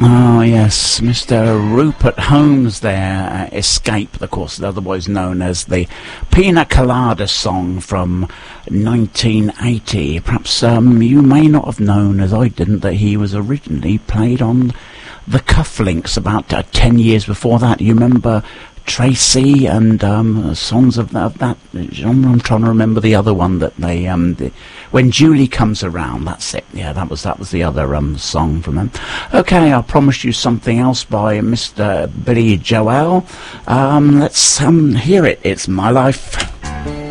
Oh yes, Mr. Rupert Holmes there, Escape, of course, otherwise known as the Pina Colada song from 1980. Perhaps you may not have known, as I didn't, that he was originally played on the Cufflinks about 10 years before that. You remember Tracy and songs of that genre? I'm trying to remember the other one that they When Julie Comes Around. That's it. Yeah, that was the other song from them. Okay, I promised you something else by Mr. Billy Joel. Let's hear it. It's My Life.